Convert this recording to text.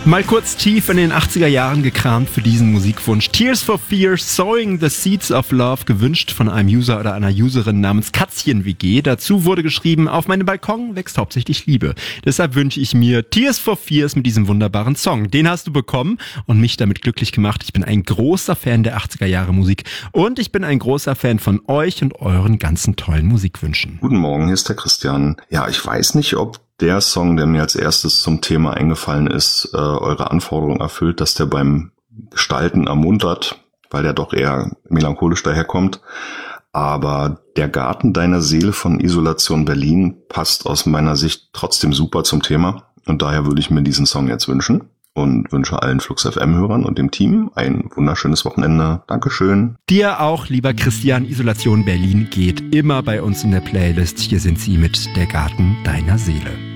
Mal kurz tief in den 80er Jahren gekramt für diesen Musikwunsch. Tears for Fears, Sowing the Seeds of Love, gewünscht von einem User oder einer Userin namens Katzchen-WG. Dazu wurde geschrieben, auf meinem Balkon wächst hauptsächlich Liebe. Deshalb wünsche ich mir Tears for Fears mit diesem wunderbaren Song. Den hast du bekommen und mich damit glücklich gemacht. Ich bin ein großer Fan der 80er Jahre Musik und ich bin ein großer Fan von euch und euren ganzen tollen Musikwünschen. Guten Morgen, hier ist der Christian. Ja, ich weiß nicht, ob der Song, der mir als erstes zum Thema eingefallen ist, eure Anforderung erfüllt, dass der beim Gestalten ermuntert, weil der doch eher melancholisch daherkommt. Aber Der Garten deiner Seele von Isolation Berlin passt aus meiner Sicht trotzdem super zum Thema. Und daher würde ich mir diesen Song jetzt wünschen. Und wünsche allen Flux FM-Hörern und dem Team ein wunderschönes Wochenende. Dankeschön. Dir auch, lieber Christian. Isolation Berlin geht immer bei uns in der Playlist. Hier sind sie mit Der Garten deiner Seele.